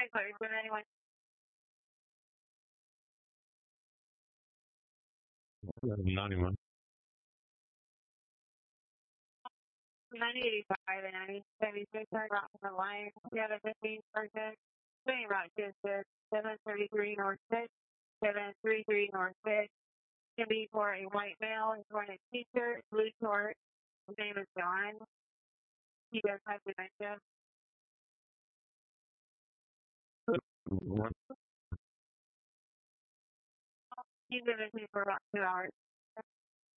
Clear. Is anyone? 91. 9085 and 9076 are dropped from the line. The other 15 person. Same route is 733 North 6, 733 North 6. Can be for a white male. He's wearing a t-shirt, blue shorts. His name is John. He does have dementia. What? He's been with me for about 2 hours.